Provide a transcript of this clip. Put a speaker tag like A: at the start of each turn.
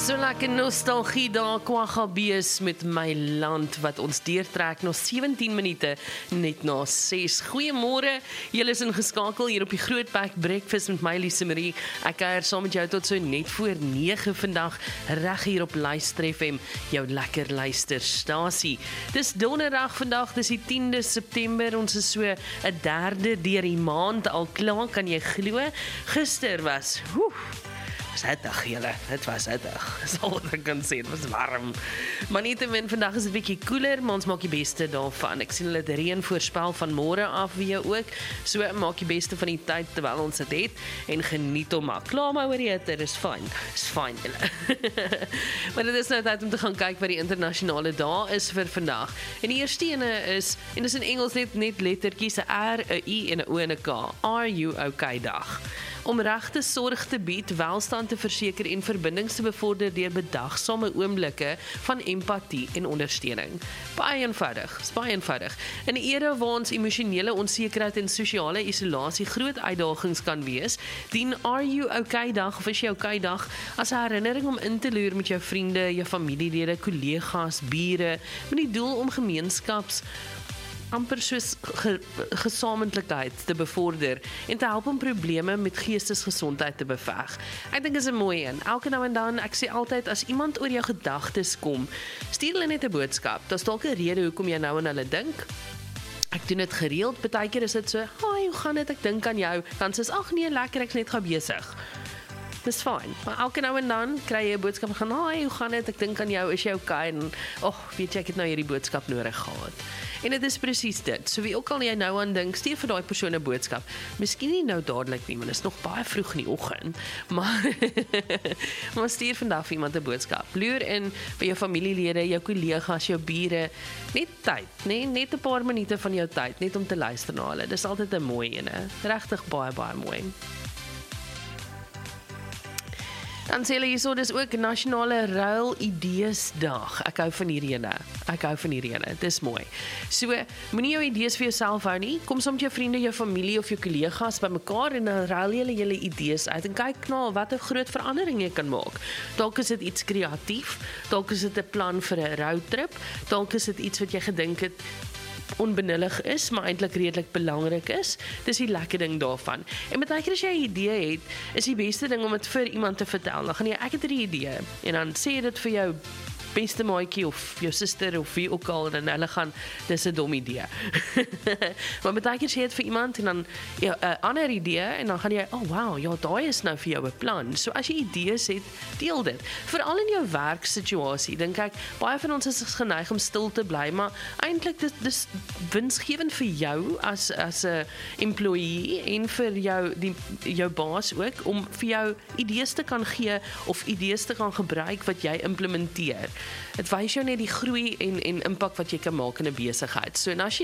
A: So lekker nostalgie daar, Kwaggabees met my land, wat ons deurtrek nog 17 minute net na 6. Goeiemôre, julle is ingeskakel hier op die Grootbek Breakfast met my Lise Marie. Ek kuier saam met jou tot so net voor 9 vandag, reg hier op Luister FM, jou lekker luisterstasie. Dis donderdag vandag, dis die 10de September, ons is so 'n derde deur die maand al klaar, kan jy glo? Gister was, hittig julle, dit was hittig. Dis al wat ek kan sê, het was warm. Maar nietemin, vandag is het 'n bietjie koeler, maar ons maak die beste daarvan. Ek sien hulle het reën voorspel van môre af weer ook. So maak die beste van die tyd terwyl ons dit het en geniet hom maar. Klaar maar oor die hitte, dis fyn. Dis fyn julle. Maar dit is nou tyd om te gaan kyk wat die internasionale dae is vir vandag. En die eerste ene is, en dis in Engels net lettertjies, 'n R, 'n I en 'n O en 'n K. Are you okay dag? Om regte sorg te bied, welstand te verseker en verbindings te bevorder deur bedagsame oomblikke van empatie en ondersteuning. Baie eenvoudig, is baie eenvoudig. In 'n era waar ons emosionele onsekerheid en sosiale isolasie groot uitdagings kan wees, dien Are You Okay dag of Is Jy Okay dag as 'n herinnering om in te loer met jou vriende, jou familielede, kollegas, bure, met die doel om gemeenskaps amper soos gesamentlikheid te bevorder en te help om probleme met geestesgesondheid te beveg. Ek dink is 'n mooi een. Elke nou en dan, ek sê altyd, as iemand oor jou gedagtes kom, stuur hulle net 'n boodskap. Daar's dalk 'n rede hoekom jy nou aan hulle dink. Ek doen dit gereeld, partykeer is dit so, "Hi, hoe gaan dit? Ek dink aan jou." Dan sê "Ag nee, lekker, ek's net gou besig." Dis fyn, maar elke nou en dan kry jy 'n boodskap van, "Hi, hoe gaan dit? Ek dink aan jou, is jy okay?" En, weet jy, ek het nou hierdie boodskap nodig gehad. En dit is presies dit. So wie ook al jy nou aan dink, stuur vir daai persoon 'n boodskap. Miskien nie nou dadelik nie, want dit is nog baie vroeg in die oggend. Maar stuur vandag vir iemand 'n boodskap. Loer in by jou familielede, jou kollegas, jou bure. Net tyd, net 'n paar minute van jou tyd, net om te luister na hulle. Dis altyd 'n mooi ene. Regtig baie mooi. Dan sê hulle hierso, dis ook Nasionale Ruil Idees Dag. Ek hou van hierdie ene. Dis mooi. So, moenie jou idees vir jouself hou nie. Kom saam met jou vriende, jou familie of jou kollegas bymekaar en dan ruil julle julle idees uit en kyk na wat 'n groot verandering jy kan maak. Dalk is dit iets kreatief, dalk is dit 'n plan vir 'n roadtrip, dalk is dit iets wat jy gedink het onbenullig is, maar eintlik redelik belangrik is. Dis die lekker ding daarvan. En baie keer as jy 'n idee het, is die beste ding om dit vir iemand te vertel. Dan gaan jy, ek het 'n idee, en dan sê jy dit vir jou beste maatjie of jou suster of wie ook al, en hulle gaan, dis 'n dom idee. Maar baie keer sê jy dit vir iemand en dan 'n ander idee en dan gaan jy, wow, ja, daai is nou vir jou 'n plan. So as jy idees het, deel dit. Veral in jou werksituasie, dink ek, baie van ons is geneig om stil te bly, maar eintlik dis winsgewend vir jou as 'n employee en vir jou baas ook, om vir jou idees te kan gee of idees te kan gebruik wat jy implementeer. Dit wys jou net die groei en impak wat jy kan maak in 'n besigheid. So en as jy